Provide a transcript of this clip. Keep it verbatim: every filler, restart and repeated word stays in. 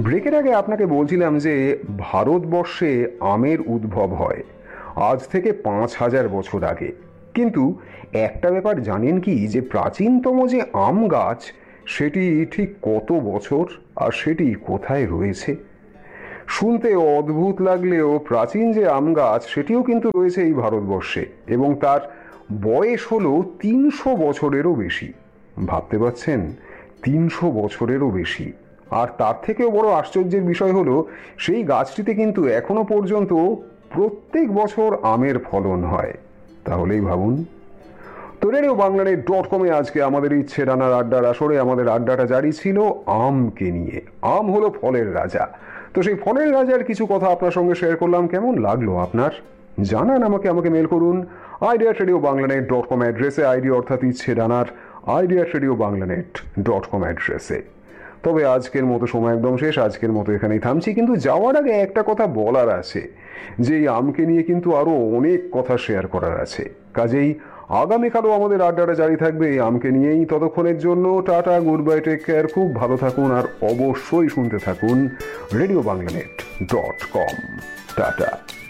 ব্রেকের আগে আপনাকে বলছিলাম যে ভারতবর্ষে আমের উদ্ভব হয় আজ থেকে পাঁচ হাজার বছর আগে। কিন্তু একটা ব্যাপার জানেন কি, যে প্রাচীনতম যে আম গাছ সেটি ঠিক কত বছর আর সেটি কোথায় রয়েছে? শুনতে অদ্ভুত লাগলেও প্রাচীন যে আম গাছ সেটিও কিন্তু রয়েছে এই ভারতবর্ষে, এবং তার বয়স হলো তিনশো বছরেরও বেশি। ভাবতে পারছেন, তিনশো বছরেরও বেশি। আর তার থেকেও বড় আশ্চর্যের বিষয় হলো, সেই গাছটিতে কিন্তু এখনো পর্যন্ত প্রত্যেক বছর আমের ফলন হয়। তাহলেই ভাবুন। তো রেডিও বাংলানেট ডট কমে আজকে আমাদের ইচ্ছে রানার আড্ডার আসরে আমাদের আড্ডাটা জারি ছিল আমকে নিয়ে। আম হলো ফলের রাজা। তো সেই ফলের রাজার কিছু কথা আপনার সঙ্গে শেয়ার করলাম। কেমন লাগলো আপনার? জানান আমাকে। আমাকে মেল করুন আইডিয়া রেডিও বাংলানেট ডট কম অ্যাড্রেসে, আইডিয়া অর্থাৎ ইচ্ছে রানার আইডিয়া রেডিও বাংলানেট ডট কম অ্যাড্রেসে। তবে আজকের মতো সময় একদম শেষ, আজকের মতো এখানেই থামছি। কিন্তু যাওয়ার আগে একটা কথা বলার আছে, যে এই আমকে নিয়ে কিন্তু আরো অনেক কথা শেয়ার করার আছে। কাজেই আগামীকালও আমাদের আড্ডাটা জারি থাকবে এই আমকে নিয়েই। ততক্ষণের জন্য tata, good bye, take care, খুব ভালো থাকুন, আর অবশ্যই শুনতে থাকুন রেডিও বাংলানেট ডট কম। টাটা।